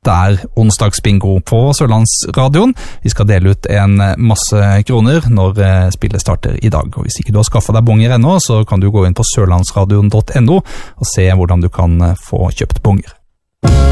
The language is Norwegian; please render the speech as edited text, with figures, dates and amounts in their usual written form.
Det onsdagsbingo på Sørlandsradioen. Vi skal dele ut en masse kroner når spillet starter i dag. Og hvis ikke du har skaffet deg bonger ennå, så kan du gå inn på sørlandsradion.no og se hvordan du kan få kjøpt bonger.